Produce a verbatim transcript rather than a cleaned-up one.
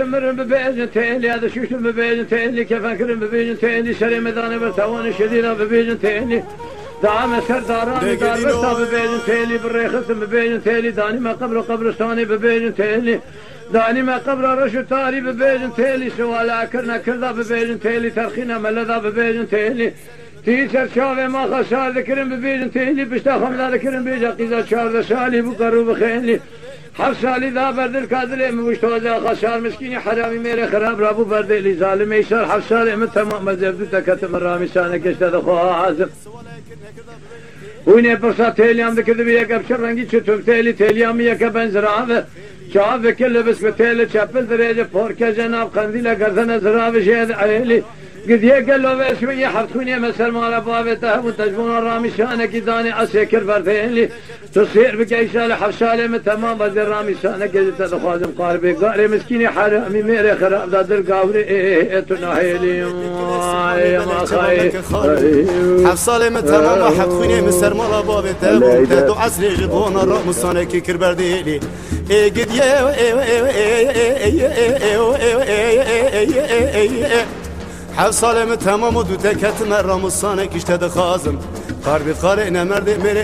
مرن ببيجن تيلي هذا شوش ببيجن تيلي كيف انكرم ببيجن تيلي شري مداني برتواني شديدة ببيجن تيلي دعم سرداران دار بستا ببيجن تيلي بالريخص ببيجن تيلي داني ما قبر قبرستاني ببيجن تيلي داني ما قبر رشو تاري ببيجن تيلي سوالا كرنا كردا ببيجن تيلي ترخينا ملذا ببيجن تيلي تيسر شافي ما خسار ذكرن ببيجن تيلي بشتا خمدا ذكرن بيجا قيزا شار شالي بقرو بخيلي حفصالي ذا برد الكادلي موشتوزا خسار مسكيني حرامي ميري خراب رابو برد اللي ظالم يسار حفصالي من تمام مزبدو تكتم الرامي سانك اشتاد خوها عازم ويني برسا تيليام ذكر بيك ابشر رنگي چطور تيلي تيليام يكا بنزرابه شاف كل بس بتيلي چپل دريجه پوركه جناب قنديله گردن زرابه شهد عيلي قد يقل له شويه حرتوني مسل مال بابته وتجبون الرامي شانك داني اسكر بردينلي تصير بكيشال حفشاله من تمام بدر رامي شانك قد تخازم قاربي قاري مسكيني حرامي ميري خراب دادر قاوري تناهيلي يا ما خاي حفصاله من تمام حرتوني مسل مال بابته وتدو عسل جبون الرامي شانك كر بردينلي قد يا حفصاله من تمام دو تكت مرام الصانك اشتد خازم قاربي قارئنا مرد